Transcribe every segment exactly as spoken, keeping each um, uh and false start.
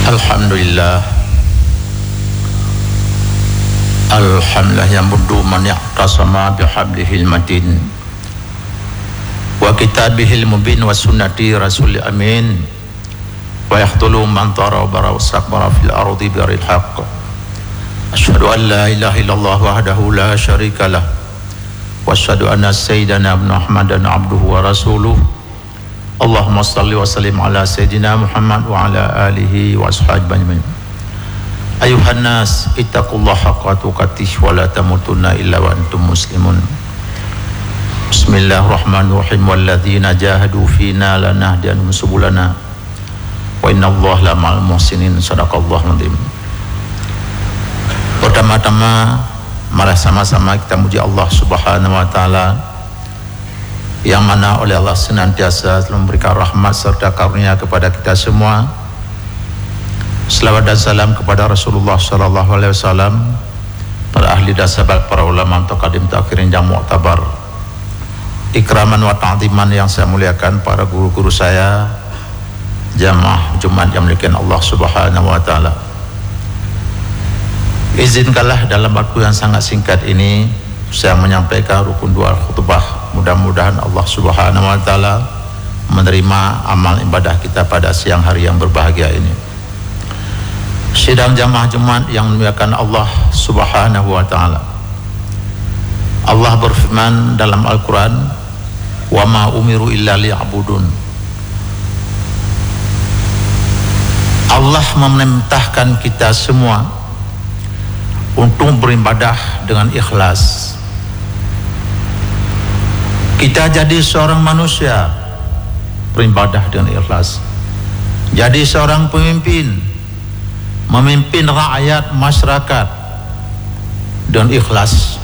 Alhamdulillah, Alhamdulillah yang berdu man ya'tasama bihablihil matin wa kitabihil mubin wa sunnati rasul amin wa yahtulu man tara bara wasakbara fil ardi biril haqq. Asyhadu an la ilaha illallah wahdahu la syarika lah wa asyhadu anna sayyidana Muhammadan abduhu wa rasuluh. Allahumma salli wa sallim ala sayyidina Muhammad wa ala alihi wa ashabihi. Ayuhan nas, ittaqullaha haqqa tuqatih wa la tamutunna illa wa antum muslimun. Bismillahirrahmanirrahim. Walladzina jahadu fina lanahdiyannahum subulana wa innallaha lama'al muhsinin. Shadaqallahu adzim. Pertama-tama mari sama-sama kita muji Allah Subhanahu wa taala yang mana oleh Allah senantiasa memberikan rahmat serta karunia kepada kita semua. Selawat dan salam kepada Rasulullah sallallahu alaihi wasallam, para ahli dan sahabat, para ulama taqadim takhirin yang mu'tabar, ikraman wa ta'ziman yang saya muliakan para guru-guru saya, jamaah Jumat yang dimuliakan Allah Subhanahu wa taala. Izinkanlah dalam waktu yang sangat singkat ini saya menyampaikan rukun dua khutbah. Mudah-mudahan Allah Subhanahu wa taala menerima amal ibadah kita pada siang hari yang berbahagia ini. Sidang jamaah Jumat yang dimuliakan Allah Subhanahu wa taala. Allah berfirman dalam Al-Qur'an, "Wa ma umiru illa liya'budun." Allah memerintahkan kita semua untuk beribadah dengan ikhlas. Kita jadi seorang manusia beribadah dengan ikhlas. Jadi seorang pemimpin, memimpin rakyat masyarakat dengan ikhlas.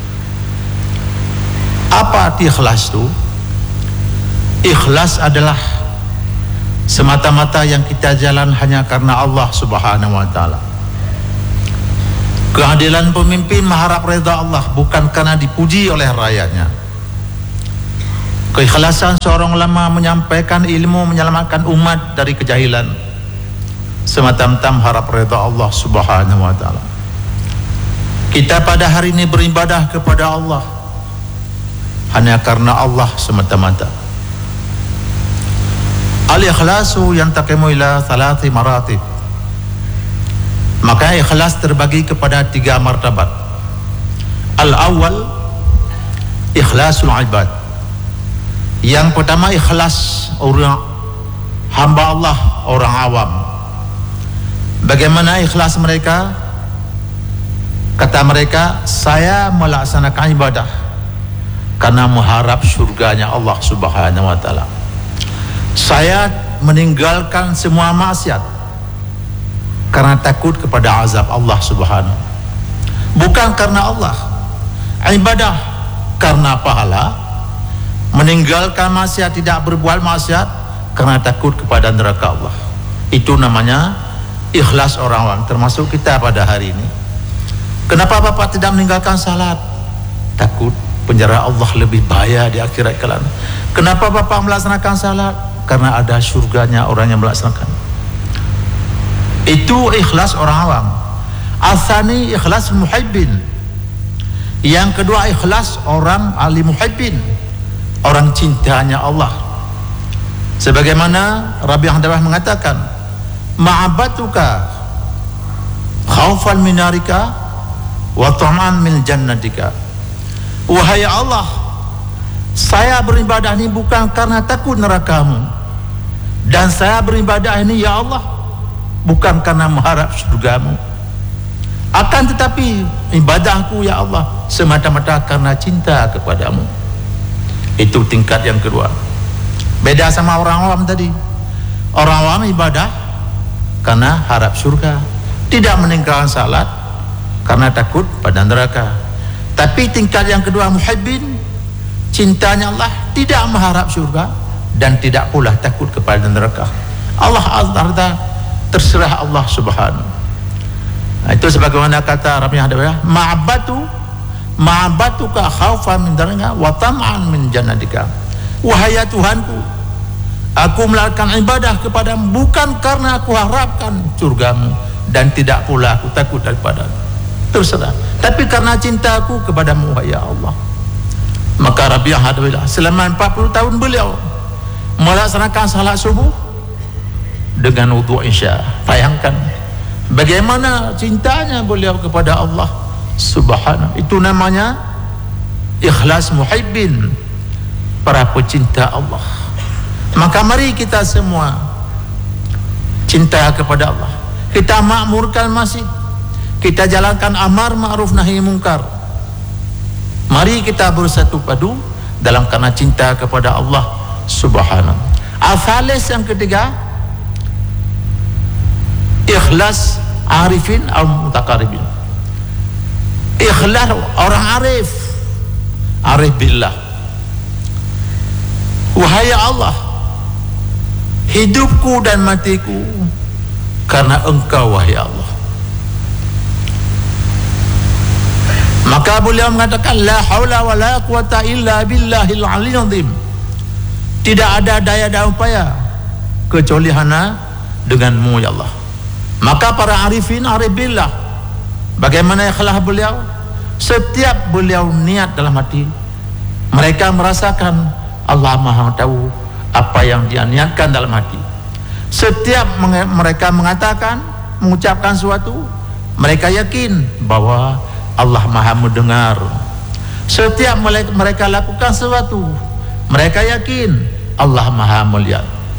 Apa arti ikhlas itu? Ikhlas adalah semata-mata yang kita jalan hanya karena Allah Subhanahu wa taala. Keadilan pemimpin mengharap redha Allah, bukan karena dipuji oleh rakyatnya. Keikhlasan seorang ulama menyampaikan ilmu menyelamatkan umat dari kejahilan, semata-mata mengharap redha Allah Subhanahu wa taala. Kita pada hari ini beribadah kepada Allah hanya karena Allah semata-mata. Al-ikhlasu yantaqimu ila thalathi maratib. Maka ikhlas terbagi kepada tiga martabat. Al-awwal ikhlasul ibad. Yang pertama ikhlas orang hamba Allah, orang awam. Bagaimana ikhlas mereka? Kata mereka, saya melaksanakan ibadah karena mengharap surganya Allah Subhanahu wa taala. Saya meninggalkan semua maksiat karena takut kepada azab Allah Subhanahu. Bukan karena Allah. Ibadah karena pahala. Meninggalkan maksiat, tidak berbuat maksiat karena takut kepada neraka Allah. Itu namanya ikhlas orang awam, termasuk kita pada hari ini. Kenapa Bapak tidak meninggalkan salat? Takut penjara Allah lebih bahaya di akhirat kelak. Kenapa Bapak melaksanakan salat? Karena ada surganya orang yang melaksanakan. Itu ikhlas orang awam. Al-thani ikhlas muhibbin. Yang kedua ikhlas orang ahli muhibbin, orang cintanya Allah. Sebagaimana Rabi Handalah mengatakan, ma'abatuka khaufan minarika wa ta'man min jannatika. Wahai Allah, saya beribadah ini bukan karena takut nerakamu, dan saya beribadah ini ya Allah bukan karena mengharap surgamu. Akan tetapi ibadahku ya Allah semata-mata karena cinta kepadamu. Itu tingkat yang kedua. Beda sama orang awam tadi. Orang awam ibadah karena harap surga, tidak meninggalkan salat karena takut pada neraka. Tapi tingkat yang kedua muhibbin, cintanya Allah, tidak mengharap surga dan tidak pula takut kepada neraka. Allah azza terserah Allah Subhanahu. Nah, itu sebagaimana kata Rabi Hadawiyah, ma'abatu ma'abatuka khaufan min darika wa tam'an min jannatika. Wahai Tuhanku, Aku melakukan ibadah kepadamu bukan karena aku harapkan surgamu, dan tidak pula aku takut daripadamu. Terserah, tapi karena cintaku kepadamu, ya Allah. Maka Rabi'ah Hadawilah selama empat puluh tahun beliau melaksanakan salat subuh dengan wudu isya. Bayangkan bagaimana cintanya beliau kepada Allah Subhanahu. Itu namanya ikhlas muhibbin, para pecinta Allah. Maka mari kita semua cinta kepada Allah. Kita makmurkan masjid, kita jalankan amar ma'ruf nahi mungkar. Mari kita bersatu padu dalam karena cinta kepada Allah Subhanahu. Al-Thalis yang ketiga, ikhlas arifin al-mutaqarribin. Ikhlas orang arif, arif billah. Wahai Allah, hidupku dan matiku karena Engkau, wahai Allah. Maka beliau mengatakan la haula wa la quwata illa billahil aliyyil azim. Tidak ada daya dan upaya kecuali hanya denganmu, ya Allah. Maka para arifin arif billah, bagaimana ikhlas beliau? Setiap beliau niat dalam hati, mereka merasakan Allah Maha tahu apa yang dia niatkan dalam hati. Setiap mereka mengatakan, mengucapkan sesuatu, mereka yakin bahwa Allah Maha mendengar. Setiap mereka lakukan sesuatu, mereka yakin Allah Maha melihat.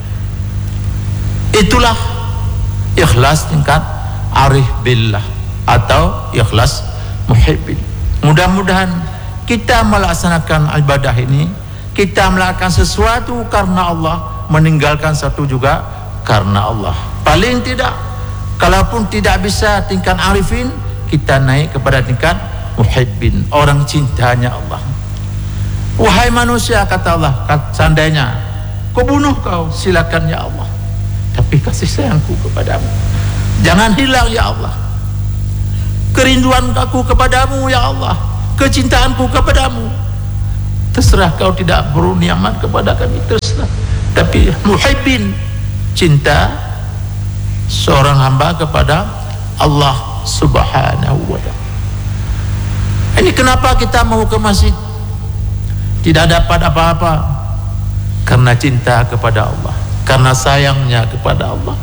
Itulah ikhlas tingkat arif billah atau ikhlas muhibbin. Mudah-mudahan kita melaksanakan ibadah ini, kita melakukan sesuatu karena Allah, meninggalkan satu juga karena Allah. Paling tidak, kalaupun tidak bisa tingkat arifin, kita naik kepada tingkat muhibbin, orang cintanya Allah. Wahai manusia, kata Allah, seandainya kau bunuh kau, silakan ya Allah, tapi kasih sayangku kepadamu jangan hilang ya Allah. Kerinduan aku kepadamu ya Allah, kecintaanku kepadamu, terserah kau tidak beri nikmat kepada kami, terserah. Tapi muhibbin, cinta seorang hamba kepada Allah Subhanahu wa ta'ala. Ini kenapa kita mau ke masjid tidak dapat apa-apa? Karena cinta kepada Allah, karena sayangnya kepada Allah.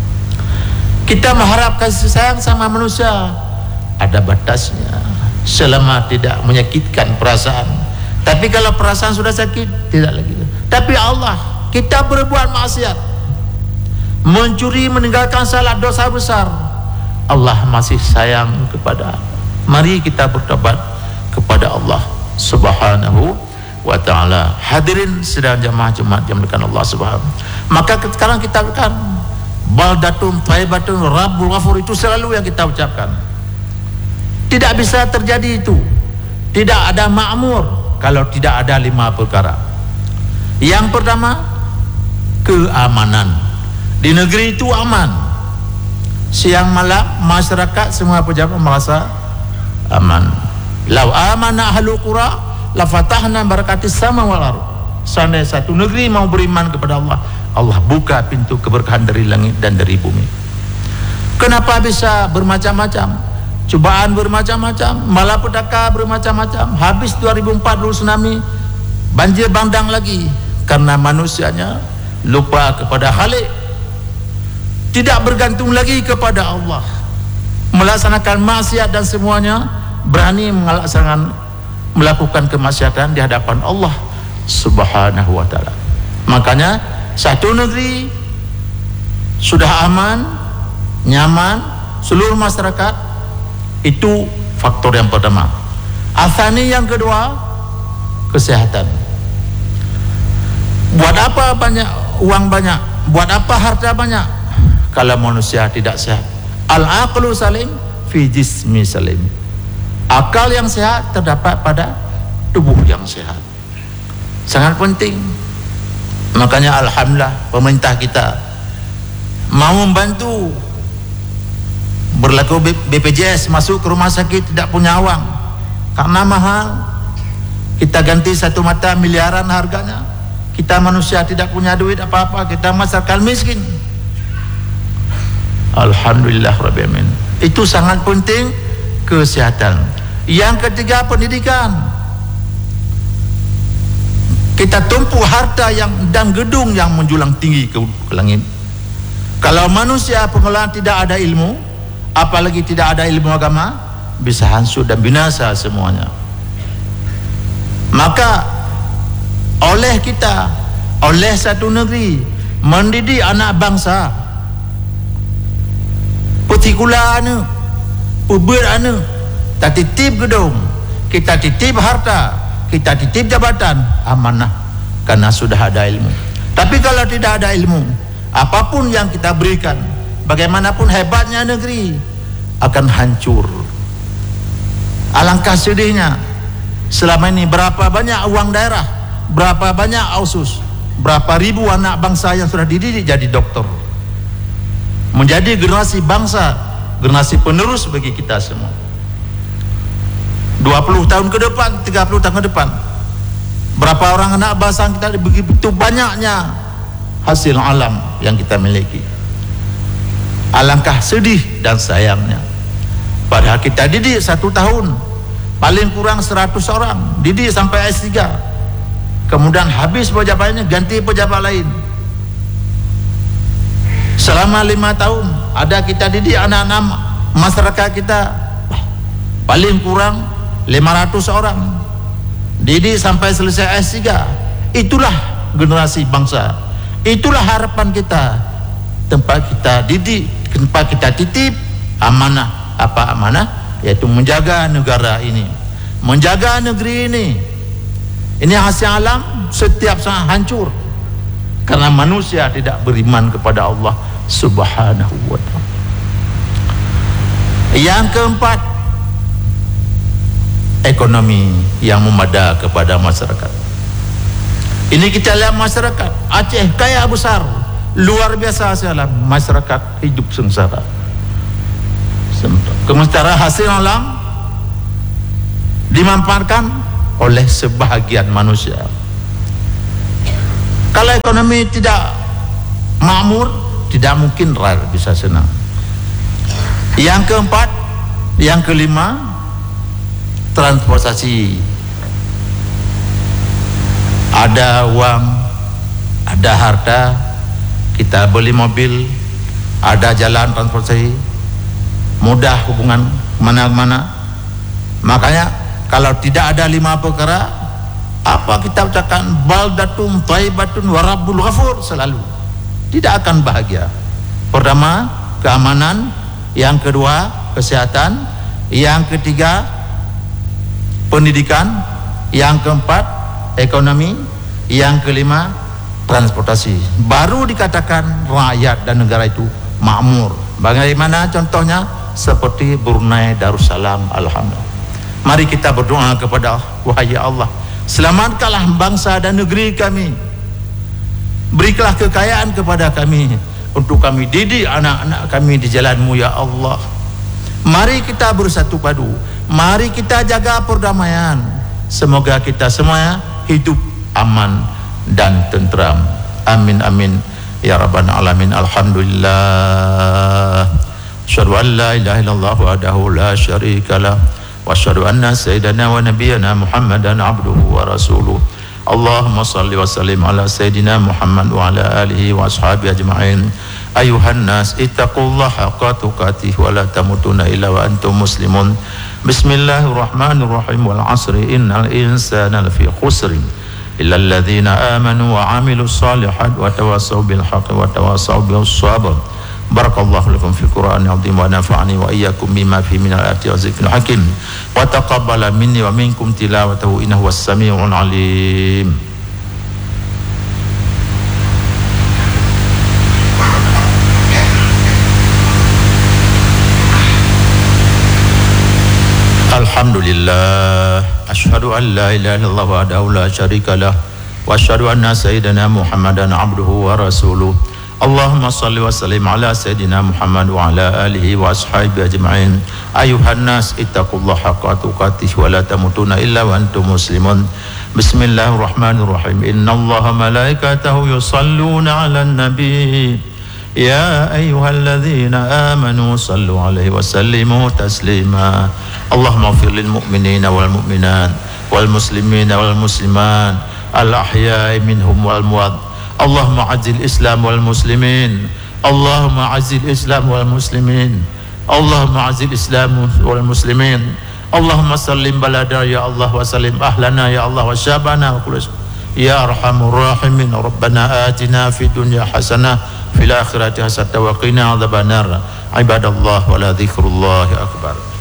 Kita mengharap kasih sayang sama manusia, ada batasnya selama tidak menyakitkan perasaan. Tapi kalau perasaan sudah sakit, tidak lagi. Tapi Allah, kita berbuat maksiat, mencuri, meninggalkan salat, dosa besar, Allah masih sayang kepada. Mari kita bertobat kepada Allah Subhanahu wa ta'ala. Hadirin sedang jamaah Jumat yang dimuliakan Allah Subhanahu. Maka sekarang kita akan baldatun thayyibatun rabbul ghafur, itu selalu yang kita ucapkan. Tidak bisa terjadi itu, tidak ada makmur kalau tidak ada lima perkara. Yang pertama, keamanan. Di negeri itu aman, siang malam masyarakat semua pejabat merasa aman. Lau amana ahlul qura la fatahna barakatis sama wal ardh. Seandainya satu negeri mau beriman kepada Allah, Allah buka pintu keberkahan dari langit dan dari bumi. Kenapa bisa bermacam-macam? Cobaan bermacam-macam, malapetaka bermacam-macam. Habis dua ribu empat dulu tsunami, banjir bandang lagi, karena manusianya lupa kepada Khalik, tidak bergantung lagi kepada Allah, melaksanakan maksiat dan semuanya, berani melaksanakan melakukan kemaksiatan di hadapan Allah Subhanahu wa ta'ala. Makanya satu negeri sudah aman, nyaman, seluruh masyarakat, itu faktor yang pertama. Athani yang kedua, kesehatan. Buat apa banyak uang banyak, buat apa harta banyak, kalau manusia tidak sehat? Al-aqlu salim fi jismi salim. Akal yang sehat terdapat pada tubuh yang sehat. Sangat penting. Makanya alhamdulillah pemerintah kita mau membantu. Berlaku B P J S masuk ke rumah sakit tidak punya uang karena mahal, kita ganti satu mata miliaran harganya, kita manusia tidak punya duit apa-apa, kita masyarakat miskin. Alhamdulillah Rabbil Alamin. Itu sangat penting, kesehatan. Yang ketiga, pendidikan. Kita tumpu harta yang dan gedung yang menjulang tinggi ke, ke langit. Kalau manusia pengelolaan tidak ada ilmu, apalagi tidak ada ilmu agama, bisa hancur dan binasa semuanya. Maka oleh kita, oleh satu negeri mendidik anak bangsa, petikula anu, puber anu, kita titip gedung, kita titip harta, kita titip jabatan, amanah, karena sudah ada ilmu. Tapi kalau tidak ada ilmu, apapun yang kita berikan, bagaimanapun hebatnya negeri, akan hancur. Alangkah sedihnya, selama ini berapa banyak uang daerah, berapa banyak ausus, berapa ribu anak bangsa yang sudah dididik jadi dokter, menjadi generasi bangsa, generasi penerus bagi kita semua. Dua puluh tahun ke depan, tiga puluh tahun ke depan, berapa orang anak bangsa kita, begitu banyaknya hasil alam yang kita miliki. Alangkah sedih dan sayangnya, padahal kita didik satu tahun paling kurang seratus orang, didik sampai S tiga, kemudian habis pejabatannya ganti pejabat lain. Selama lima tahun ada kita didik anak-anak masyarakat kita paling kurang lima ratus orang, didik sampai selesai S tiga. Itulah generasi bangsa, itulah harapan kita, tempat kita didik, tempat kita titip amanah. Apa amanah? Yaitu menjaga negara ini, menjaga negeri ini. Ini hasil alam setiap saat hancur karena manusia tidak beriman kepada Allah Subhanahu wa ta'ala. Yang keempat, ekonomi yang memadai kepada masyarakat. Ini kita lihat masyarakat Aceh kaya besar, luar biasa sekali, masyarakat hidup sengsara. Sementara hasil alam dimanfaatkan oleh sebahagian manusia. Kalau ekonomi tidak makmur, tidak mungkin rakyat bisa senang. Yang keempat, yang kelima, transportasi. Ada uang, ada harta, kita beli mobil, ada jalan transportasi, mudah hubungan mana-mana. Makanya kalau tidak ada lima perkara, apa kita ucapkan baldatun thayyibatun wa rabbul ghafur, selalu tidak akan bahagia. Pertama, keamanan. Yang kedua, kesehatan. Yang ketiga, pendidikan. Yang keempat, ekonomi. Yang kelima, transportasi. Baru dikatakan rakyat dan negara itu makmur. Bagaimana contohnya? Seperti Brunei Darussalam. Alhamdulillah. Mari kita berdoa kepada Allah. Wahai Allah, selamatkanlah bangsa dan negeri kami. Berikanlah kekayaan kepada kami untuk kami didik anak-anak kami di jalan-Mu ya Allah. Mari kita bersatu padu, mari kita jaga perdamaian. Semoga kita semua hidup aman dan tentram. Amin amin ya rabbal alamin. Alhamdulillah. Asyhadu an la ilaha illallah wahdahu la syarikalah wa asyhadu anna sayyidana wa nabiyyana Muhammadan abduhu wa rasuluh. Allahumma salli wa sallim ala sayyidina Muhammad wa ala alihi wa ashabihi ajma'in. Ayuhan nas ittaqullaha haqqa tuqatih wa la tamutunna illa wa antum muslimun. Bismillahirrahmanirrahim. Wal 'asri innal insana lafi khusrin illa alladhina amanu wa 'amilus shalihat wa tawassaw bil haqqi wa tawassaw bis sabr. Barakallahu lakum fil Qur'anil azim wa nafa'ani wa iyyakum bima fi minal ayati wa zikril hakim wa taqabbala minni wa minkum tilawatahu innahu was-sami'ul alim. Alhamdulillah, asyhadu an la ilaha illallah wahdahu la syarikalah wa asyhadu anna sayyidana Muhammadan abduhu wa rasuluh. Allahumma salli wa sallim ala sayyidina Muhammad wa ala alihi wa ashabihi ajma'in. Ayuhan nas ittaqullaha haqqa tuqatih wa la tamutunna illa wa antum muslimun. Bismillahirrahmanirrahim. Innallaha malaikatahu yusalluna 'alan nabi. Ya ayyuhalladzina amanu sallu 'alaihi wa sallimu taslima. Allahumma ighfir lil mu'minina wal mu'minat wal muslimina wal muslimat al ahya'i minhum wal amwat. Allahumma 'azzil Islam wal muslimin. Allahumma 'azzil Islam wal muslimin. Allahumma 'azzil Islam wal muslimin. Allahumma sallim balada ya Allah wa sallim ahlana ya Allah wa syabana wa kulus ya arhamur rahimin. Rabbana atina fid dunya hasanah fil akhirati hasanah wa qina adzabannar. Ibadallah wa la dzikrullahi akbar.